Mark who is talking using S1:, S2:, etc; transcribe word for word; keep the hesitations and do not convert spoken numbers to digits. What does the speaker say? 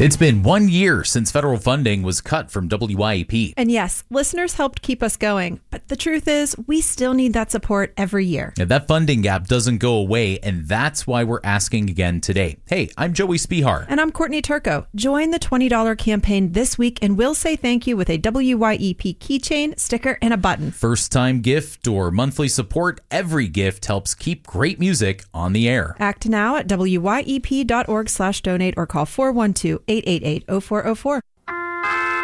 S1: It's been one year since federal funding was cut from W Y E P.
S2: And yes, listeners helped keep us going. But the truth is, we still need that support every year.
S1: And that funding gap doesn't go away, and that's why we're asking again today. Hey, I'm Joey Spihar.
S2: And I'm Courtney Turco. Join the twenty dollars campaign this week, and we'll say thank you with a W Y E P keychain, sticker, and a button.
S1: First-time gift or monthly support, every gift helps keep great music on the air.
S2: Act now at W Y E P dot org slash donate or call four one two, eight eight eight, zero four zero four.